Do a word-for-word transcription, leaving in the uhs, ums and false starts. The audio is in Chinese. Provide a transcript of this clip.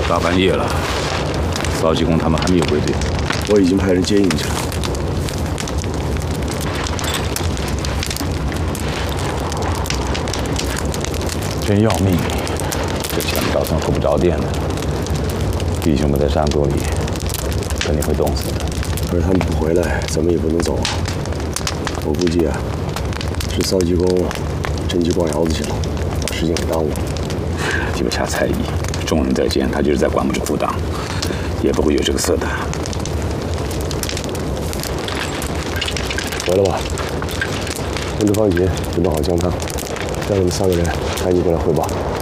大半夜了，邵继功他们还没有归队， 我已经派人接应去了。 真要命！这想不着村后不着店的，弟兄们在山沟里，肯定会冻死的。 可是他们不回来，咱们也不能走啊。我估计啊，是邵继功趁机逛窑子去了，把事情给耽误了。 这个差猜疑，众人在见，他就是在管不着副党，也不会有这个色胆。 回来吧，跟着方杰准备好姜汤，让你们三个人赶紧过来汇报。